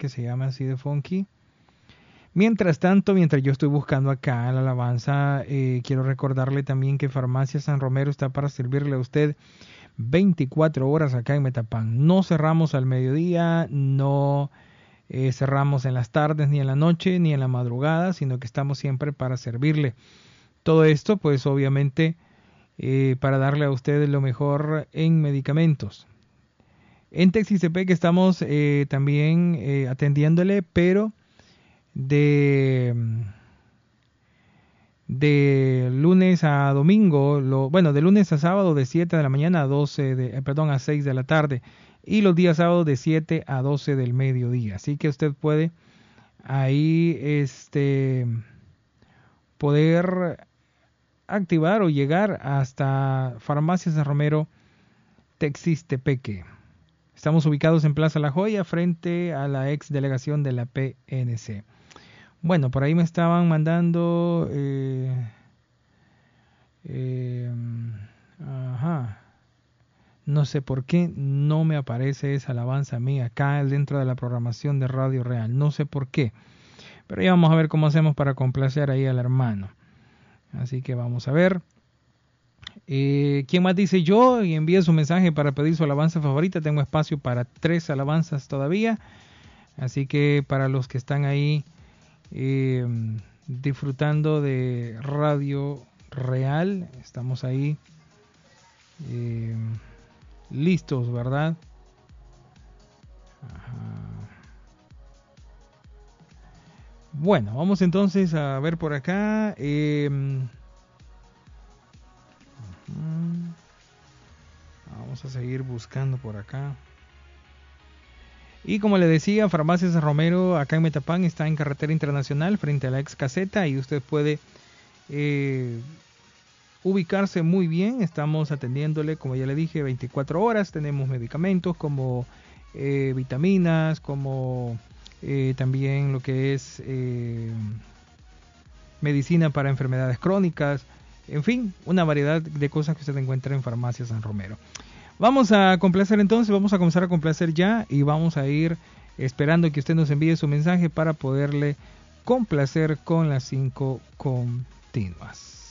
que se llame así de funky. Mientras tanto, mientras yo estoy buscando acá la alabanza, quiero recordarle también que Farmacia San Romero está para servirle a usted 24 horas acá en Metapán. No cerramos al mediodía, no cerramos en las tardes, ni en la noche, ni en la madrugada, sino que estamos siempre para servirle. Todo esto, pues obviamente, para darle a usted lo mejor en medicamentos. En Texicepec estamos también atendiéndole, pero de lunes a domingo, de lunes a sábado de 7 de la mañana a 6 de la tarde, y los días sábados de 7 a 12 del mediodía. Así que usted puede ahí poder activar o llegar hasta Farmacia San Romero Texistepeque. Estamos ubicados en Plaza La Joya, frente a la ex delegación de la PNC. Bueno, por ahí me estaban mandando... No sé por qué no me aparece esa alabanza mía acá dentro de la programación de Radio Real. No sé por qué. Pero ya vamos a ver cómo hacemos para complacer ahí al hermano. Así que vamos a ver. ¿Quién más dice yo? Y envíe su mensaje para pedir su alabanza favorita. Tengo espacio para 3 alabanzas todavía. Así que para los que están ahí disfrutando de Radio Real, estamos ahí listos, ¿verdad? Ajá. Bueno, vamos entonces a ver por acá. Vamos a seguir buscando por acá. Y como le decía, Farmacia San Romero, acá en Metapán, está en Carretera Internacional, frente a la ex caseta, y usted puede ubicarse muy bien. Estamos atendiéndole, como ya le dije, 24 horas. Tenemos medicamentos como vitaminas, como también lo que es medicina para enfermedades crónicas. En fin, una variedad de cosas que usted encuentra en Farmacia San Romero. Vamos a complacer entonces, vamos a comenzar a complacer ya y vamos a ir esperando que usted nos envíe su mensaje para poderle complacer con las 5 continuas.